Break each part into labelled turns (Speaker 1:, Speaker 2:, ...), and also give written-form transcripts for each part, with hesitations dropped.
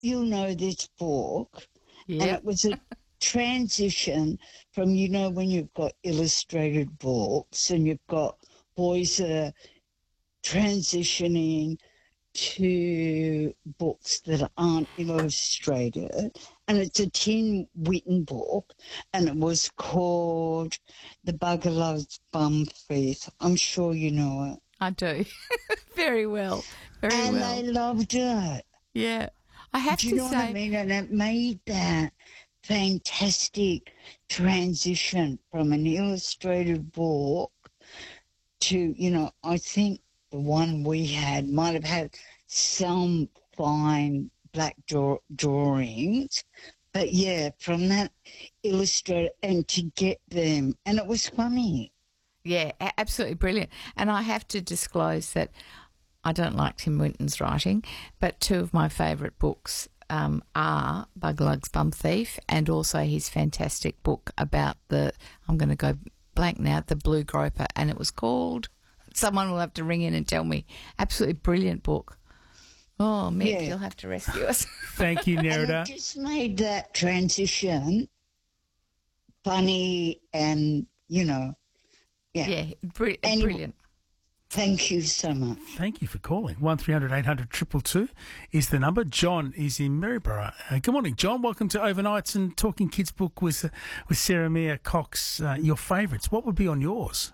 Speaker 1: you'll know this book, and
Speaker 2: Yeah.
Speaker 1: it was a transition from, when you've got illustrated books and you've got boys that are transitioning to books that aren't illustrated, and it's a Tim Whitten book, and it was called The Bugger Loves Bum Thief. I'm sure you know it.
Speaker 2: I do. Very well. Very
Speaker 1: And
Speaker 2: well.
Speaker 1: they loved it.
Speaker 2: Yeah. I have
Speaker 1: Do you
Speaker 2: to
Speaker 1: know
Speaker 2: say,
Speaker 1: what I mean? And it made that fantastic transition from an illustrated book to, I think the one we had might have had some fine black drawings, but yeah, from that illustrator and to get them, and it was funny.
Speaker 2: yeah, absolutely brilliant. And I have to disclose that I don't like Tim Winton's writing, but two of my favourite books are Buglugs Bum Thief and also his fantastic book about I'm going to go blank now, the Blue Groper, and it was called, someone will have to ring in and tell me, absolutely brilliant book. Oh, Mick,
Speaker 1: Yeah.
Speaker 2: you'll have to rescue us.
Speaker 3: Thank you,
Speaker 1: And
Speaker 3: Nerida.
Speaker 1: it just made that transition funny and, yeah.
Speaker 2: Yeah,
Speaker 1: Anyway.
Speaker 2: brilliant.
Speaker 1: Thank you so much.
Speaker 3: Thank you for calling. 1300 800 222 is the number. John is in Maryborough. Good morning, John. Welcome to Overnights and Talking Kids Book with Sarah Mia Cox. Your favourites. What would be on yours?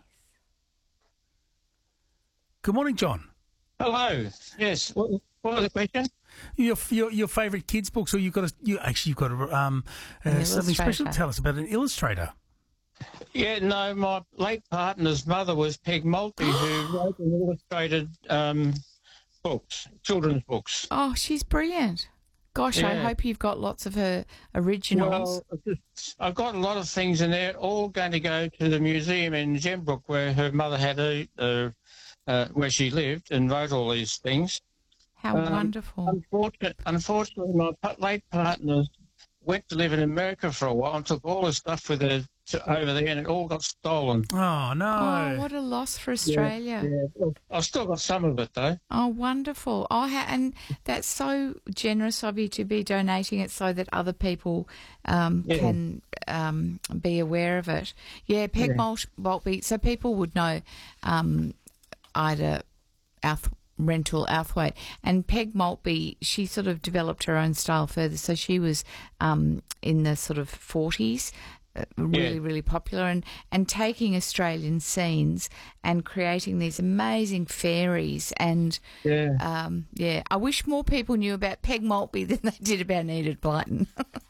Speaker 3: Good morning, John.
Speaker 4: Hello. Yes. What was the question?
Speaker 3: Your favourite kids books, or you've got something special to tell us about an illustrator.
Speaker 4: Yeah, no, my late partner's mother was Peg Maltby, who wrote and illustrated books, children's books.
Speaker 2: Oh, she's brilliant. Gosh, I
Speaker 4: Yeah.
Speaker 2: hope you've got lots of her originals.
Speaker 4: Well, I've got a lot of things in there, all going to go to the museum in Gembrook, where her mother had where she lived and wrote all these things.
Speaker 2: How wonderful.
Speaker 4: Unfortunately, my late partner went to live in America for a while and took all the stuff with her over there, and it all got stolen.
Speaker 3: Oh, no.
Speaker 2: Oh, what a loss for Australia.
Speaker 4: Yeah. I've still got some of it, though.
Speaker 2: Oh, wonderful. Oh, and that's so generous of you to be donating it so that other people can be aware of it. Yeah, Peg Maltby. So people would know Ida Rental Outhwaite. And Peg Maltby, she sort of developed her own style further. So she was in the sort of 40s. Really popular, and taking Australian scenes and creating these amazing fairies and I wish more people knew about Peg Maltby than they did about Enid Blyton.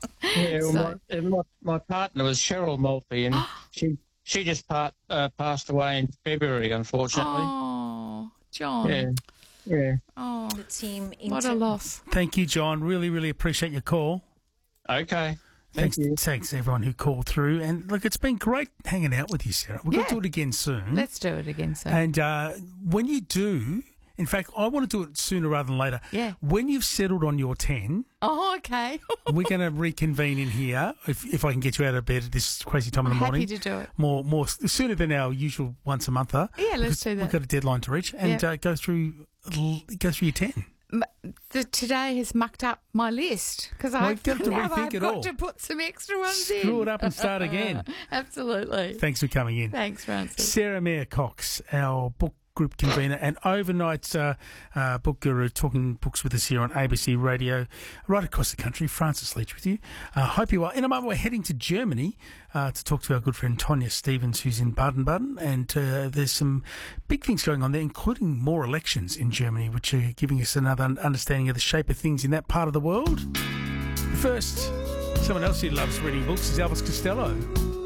Speaker 4: My partner was Cheryl Maltby, and she just passed away in February, unfortunately.
Speaker 2: Oh, John.
Speaker 4: Yeah.
Speaker 2: Oh,
Speaker 5: The team
Speaker 2: what a loss.
Speaker 3: Thank you, John. Really, really appreciate your call.
Speaker 4: Okay. Thank you.
Speaker 3: Thanks, everyone who called through. And look, it's been great hanging out with you, Sarah. We've got to do it again soon.
Speaker 2: Let's do it again soon.
Speaker 3: And when you do, in fact, I want to do it sooner rather than later.
Speaker 2: Yeah.
Speaker 3: When you've settled on your 10,
Speaker 2: Oh, okay.
Speaker 3: we're going to reconvene in here, if I can get you out of bed at this crazy time in the morning.
Speaker 2: Happy to do it.
Speaker 3: More sooner than our usual once a monther.
Speaker 2: Yeah, let's
Speaker 3: because
Speaker 2: do that.
Speaker 3: We've got a deadline to reach, and go through your 10.
Speaker 2: Today has mucked up my list because
Speaker 3: I've got to rethink it all.
Speaker 2: got to put some extra ones in.
Speaker 3: Screw it up and start again.
Speaker 2: Absolutely.
Speaker 3: Thanks for coming in.
Speaker 2: Thanks, Francis.
Speaker 3: Sarah Mia Cox, our book group convener and overnight book guru, talking books with us here on ABC Radio right across the country. Francis Leach with you. Hope you are. In a moment, we're heading to Germany to talk to our good friend Tonya Stevens, who's in Baden-Baden, and there's some big things going on there, including more elections in Germany, which are giving us another understanding of the shape of things in that part of the world. First, someone else who loves reading books is Elvis Costello.